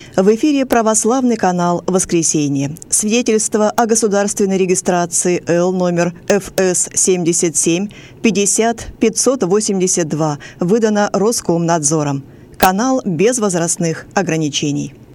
В эфире православный канал «Воскресенье». Свидетельство о государственной регистрации Л номер ФС 77 50 582 выдано Роскомнадзором. Канал без возрастных ограничений.